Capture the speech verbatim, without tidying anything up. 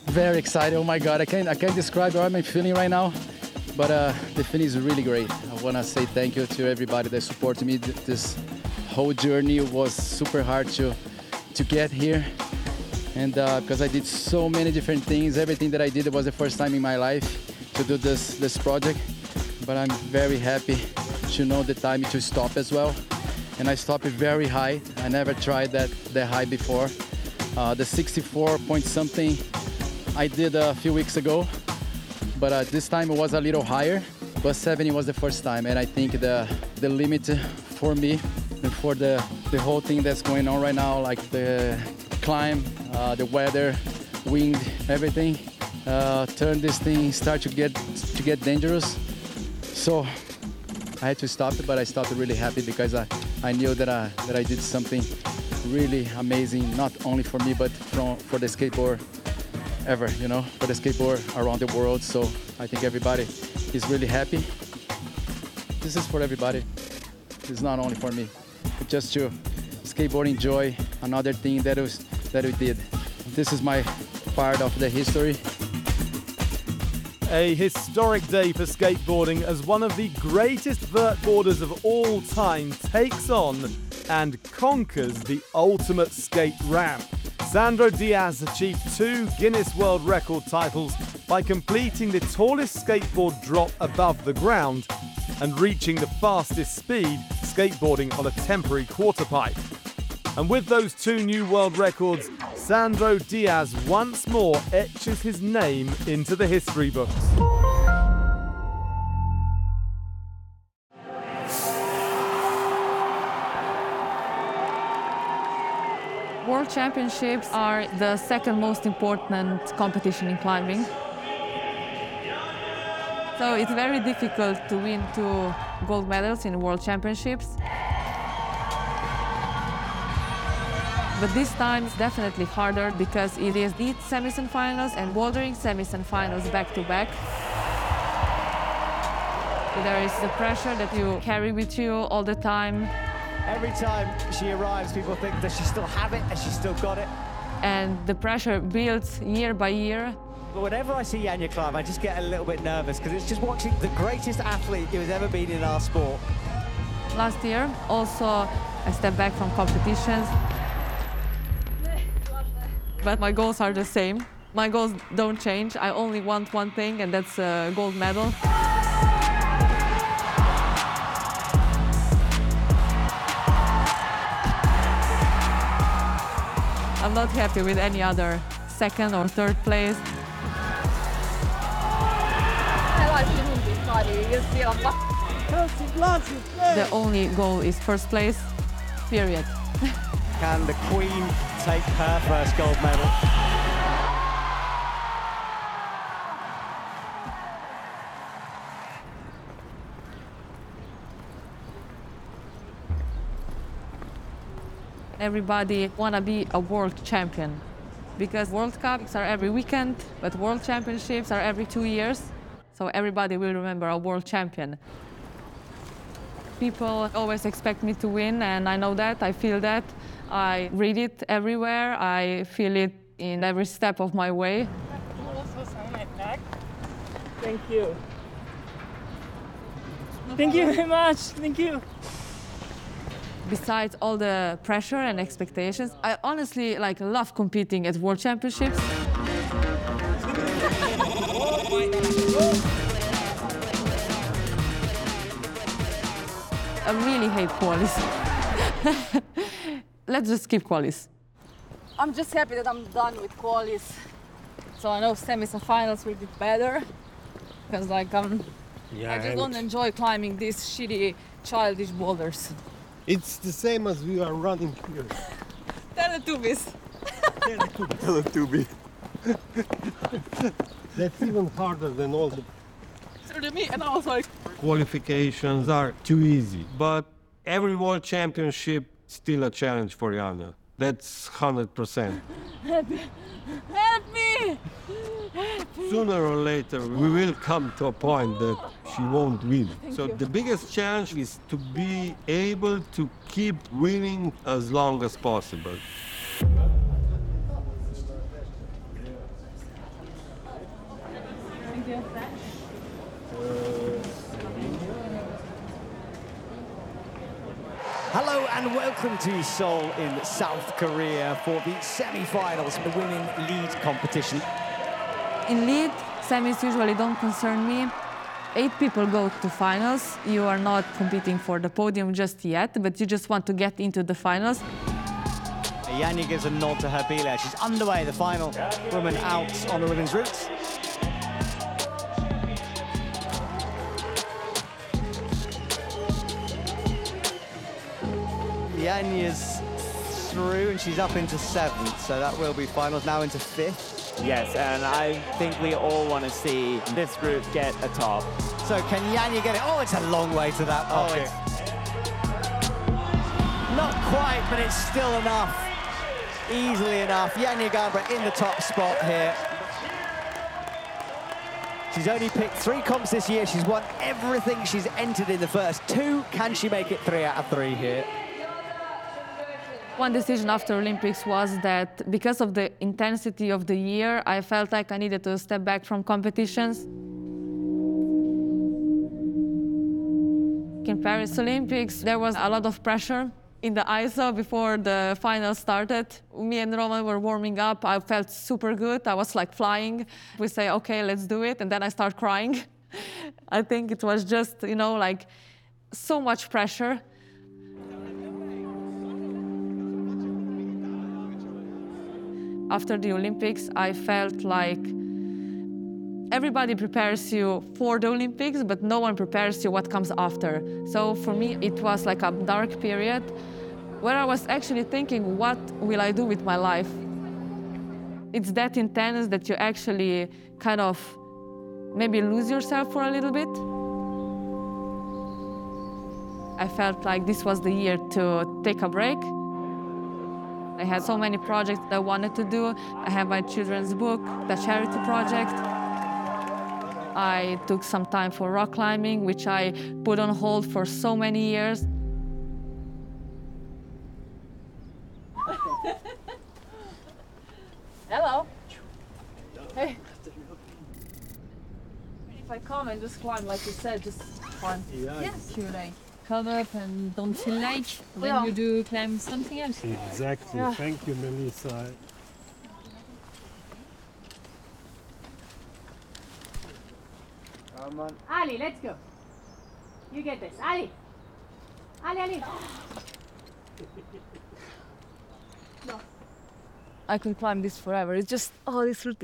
Very excited. Oh my God, I can't, I can't describe how I'm feeling right now, but uh, the feeling is really great. I want to say thank you to everybody that supported me. This whole journey was super hard to, to get here. And uh, because I did so many different things, everything that I did, it was the first time in my life to do this, this project. But I'm very happy to know the time to stop as well. And I stopped it very high. I never tried that, that high before. Uh, the sixty-four point something I did a few weeks ago, but uh, this time it was a little higher, but seventy was the first time. And I think the, the limit for me and for the, the whole thing that's going on right now, like the climb, uh, the weather, wind, everything, uh, turn this thing, start to get, to get dangerous. So I had to stop it, but I stopped really happy because I, I knew that I, that I did something really amazing, not only for me, but from, for the skateboard ever, you know, for the skateboard around the world. So I think everybody is really happy. This is for everybody. It's not only for me. It's just to skateboard enjoy another thing that was that we did. This is my part of the history. A historic day for skateboarding as one of the greatest vertboarders of all time takes on and conquers the ultimate skate ramp. Sandro Dias achieved two Guinness World Record titles by completing the tallest skateboard drop above the ground and reaching the fastest speed skateboarding on a temporary quarter pipe. And with those two new world records, Sandro Dias once more etches his name into the history books. World Championships are the second most important competition in climbing. So it's very difficult to win two gold medals in World Championships. But this time it's definitely harder because it is the semis and finals and bouldering semis and finals back to back. There is the pressure that you carry with you all the time. Every time she arrives, people think, does she still have it? Has she still got it? And the pressure builds year by year. But whenever I see Janja climb, I just get a little bit nervous because it's just watching the greatest athlete who has ever been in our sport. Last year, also, I stepped back from competitions. But my goals are the same. My goals don't change. I only want one thing, and that's a gold medal. I'm not happy with any other second or third place. The only goal is first place, period. Can the Queen take her first gold medal? Everybody want to be a world champion because World Cups are every weekend, but World Championships are every two years. So everybody will remember a world champion. People always expect me to win, and I know that, I feel that. I read it everywhere, I feel it in every step of my way. Thank you. Thank you very much, thank you. Besides all the pressure and expectations, I honestly like love competing at World Championships. I really hate qualis. Let's just skip qualis. I'm just happy that I'm done with qualis. So I know semis and finals will be better. Because like um, yeah, I just don't enjoy climbing these shitty childish boulders. It's the same as we are running here. Teletubbies. Teletubby. That's even harder than all the So to me, and I was like, qualifications are too easy. But every world championship still a challenge for Janja. That's one hundred percent. help me! Help me! Sooner or later, we will come to a point that she won't win. Thank so you. the biggest challenge is to be able to keep winning as long as possible. Hello and welcome to Seoul in South Korea for the semi-finals of the women lead competition. In lead, semis usually don't concern me. Eight people go to finals. You are not competing for the podium just yet, but you just want to get into the finals. Janja gives a nod to her Bila. She's underway, the final woman out on the women's route. Janja's through and she's up into seventh, so that will be finals, now into fifth. Yes, and I think we all want to see this group get a top. So can Janja get it? Oh, it's a long way to that pocket. Oh, Not quite, but it's still enough. Easily enough. Janja Garnbret in the top spot here. She's only picked three comps this year. She's won everything she's entered in the first two. Can she make it three out of three here? One decision after Olympics was that because of the intensity of the year, I felt like I needed to step back from competitions. In Paris Olympics, there was a lot of pressure in the I S O before the final started. Me and Roman were warming up. I felt super good. I was like flying. We say, okay, let's do it. And then I start crying. I think it was just, you know, like so much pressure. After the Olympics, I felt like everybody prepares you for the Olympics, but no one prepares you what comes after. So for me, it was like a dark period where I was actually thinking, what will I do with my life? It's that intense that you actually kind of maybe lose yourself for a little bit. I felt like this was the year to take a break. I had so many projects that I wanted to do. I have my children's book, the charity project. I took some time for rock climbing, which I put on hold for so many years. Hello. Hey. If I come and just climb, like you said, just climb. Yeah. Yes. You like come up and don't feel like when Yeah. you do climb something else. Exactly. Yeah. Thank you, Melissa. Come on. Ali, let's go. You get this. Ali. Ali, Ali. I could climb this forever. It's just, oh, this route